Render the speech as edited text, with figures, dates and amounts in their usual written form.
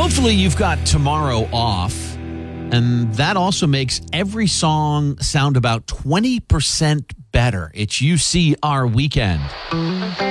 Hopefully you've got tomorrow off, and that also makes every song sound about 20% better. It's UCR Weekend.